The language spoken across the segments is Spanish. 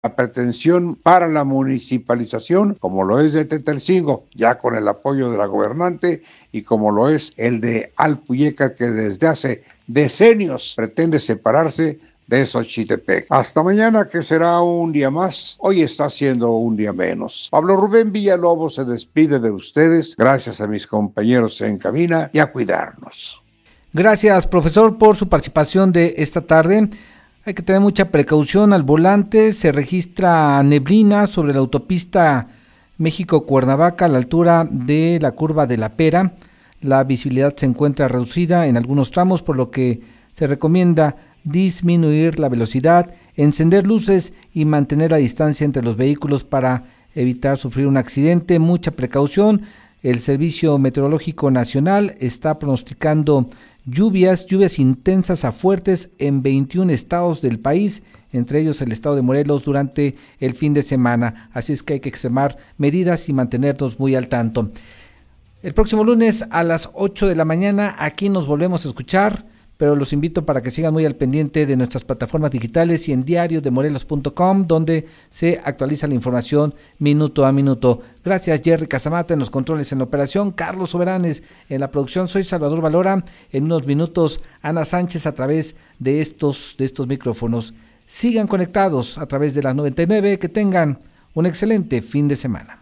la pretensión para la municipalización, como lo es de Tetelcingo, ya con el apoyo de la gobernante, y como lo es el de Alpuyeca, que desde hace decenios pretende separarse de Xochitepec. Hasta mañana, que será un día más. Hoy está siendo un día menos. Pablo Rubén Villalobos se despide de ustedes. Gracias a mis compañeros en cabina y a cuidarnos. Gracias, profesor, por su participación de esta tarde. Hay que tener mucha precaución al volante. Se registra neblina sobre la autopista México-Cuernavaca a la altura de la curva de La Pera. La visibilidad se encuentra reducida en algunos tramos, por lo que se recomienda disminuir la velocidad, encender luces y mantener la distancia entre los vehículos para evitar sufrir un accidente. Mucha precaución. El Servicio Meteorológico Nacional está pronosticando lluvias intensas a fuertes en 21 estados del país, entre ellos el estado de Morelos, durante el fin de semana. Así es que hay que extremar medidas y mantenernos muy al tanto. El próximo lunes a las 8 de la mañana aquí nos volvemos a escuchar, pero los invito para que sigan muy al pendiente de nuestras plataformas digitales y en diariodemorelos.com, donde se actualiza la información minuto a minuto. Gracias, Jerry Casamata en los controles en la operación, Carlos Soberanes en la producción. Soy Salvador Valora. En unos minutos, Ana Sánchez a través de estos micrófonos. Sigan conectados a través de las 99. Que tengan un excelente fin de semana.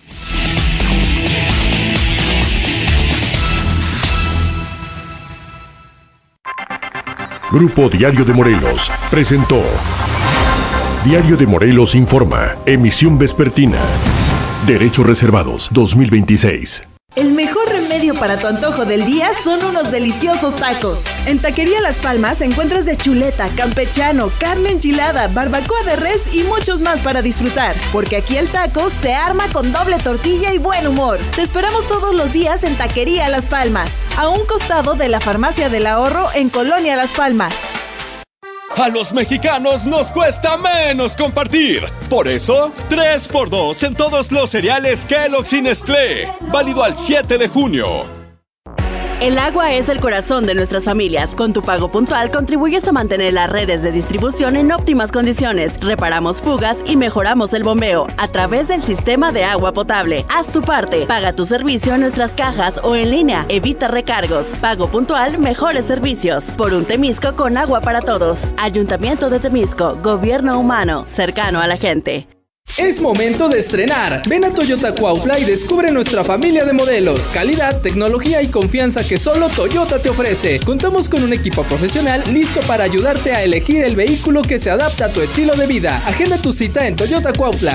Grupo Diario de Morelos presentó Diario de Morelos Informa, emisión vespertina. Derechos reservados 2026. El mejor remedio para tu antojo del día son unos deliciosos tacos. En Taquería Las Palmas encuentras de chuleta, campechano, carne enchilada, barbacoa de res y muchos más para disfrutar. Porque aquí el taco se arma con doble tortilla y buen humor. Te esperamos todos los días en Taquería Las Palmas, a un costado de la Farmacia del Ahorro en Colonia Las Palmas. A los mexicanos nos cuesta menos compartir. Por eso, 3x2 en todos los cereales Kellogg's y Nestlé. Válido al 7 de junio. El agua es el corazón de nuestras familias. Con tu pago puntual contribuyes a mantener las redes de distribución en óptimas condiciones. Reparamos fugas y mejoramos el bombeo a través del sistema de agua potable. Haz tu parte. Paga tu servicio en nuestras cajas o en línea. Evita recargos. Pago puntual, mejores servicios. Por un Temisco con agua para todos. Ayuntamiento de Temisco. Gobierno humano. Cercano a la gente. Es momento de estrenar. Ven a Toyota Cuautla y descubre nuestra familia de modelos, calidad, tecnología y confianza que solo Toyota te ofrece. Contamos con un equipo profesional listo para ayudarte a elegir el vehículo que se adapta a tu estilo de vida. Agenda tu cita en Toyota Cuautla,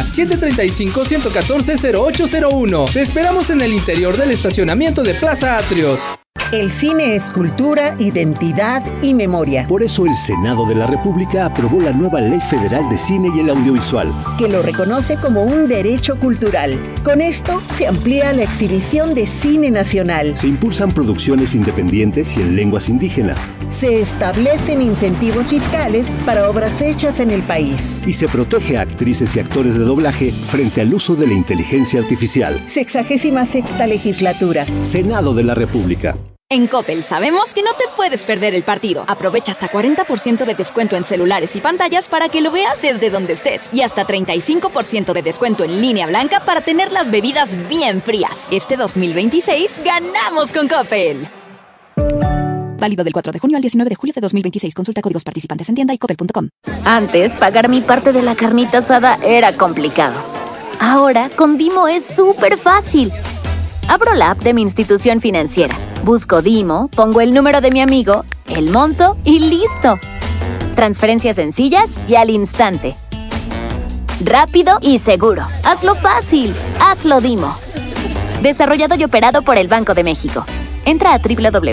735-114-0801. Te esperamos en el interior del estacionamiento de Plaza Atrios. El cine es cultura, identidad y memoria. Por eso el Senado de la República aprobó la nueva Ley Federal de Cine y el Audiovisual, que lo reconoce como un derecho cultural. Con esto se amplía la exhibición de cine nacional. Se impulsan producciones independientes y en lenguas indígenas. Se establecen incentivos fiscales para obras hechas en el país. Y se protege a actrices y actores de doblaje frente al uso de la inteligencia artificial. 66ª legislatura. Senado de la República. En Coppel sabemos que no te puedes perder el partido. Aprovecha hasta 40% de descuento en celulares y pantallas para que lo veas desde donde estés. Y hasta 35% de descuento en línea blanca para tener las bebidas bien frías. Este 2026 ganamos con Coppel. Válido del 4 de junio al 19 de julio de 2026. Consulta códigos participantes en tienda y coppel.com. Antes, pagar mi parte de la carnita asada era complicado. Ahora, con Dimo es súper fácil. Abro la app de mi institución financiera. Busco Dimo, pongo el número de mi amigo, el monto y ¡listo! Transferencias sencillas y al instante. Rápido y seguro. Hazlo fácil. Hazlo Dimo. Desarrollado y operado por el Banco de México. Entra a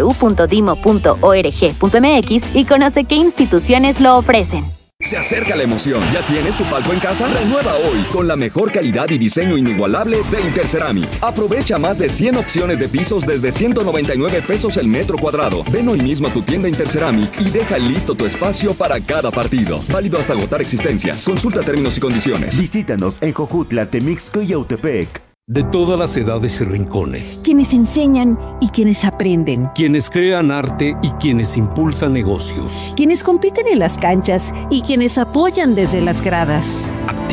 www.dimo.org.mx y conoce qué instituciones lo ofrecen. Se acerca la emoción. ¿Ya tienes tu palco en casa? Renueva hoy con la mejor calidad y diseño inigualable de Interceramic. Aprovecha más de 100 opciones de pisos desde 199 pesos el metro cuadrado. Ven hoy mismo a tu tienda Interceramic y deja listo tu espacio para cada partido. Válido hasta agotar existencias. Consulta términos y condiciones. Visítanos en Jojutla, Temixco y Yautepec. De todas las edades y rincones. Quienes enseñan y quienes aprenden. Quienes crean arte y quienes impulsan negocios. Quienes compiten en las canchas y quienes apoyan desde las gradas.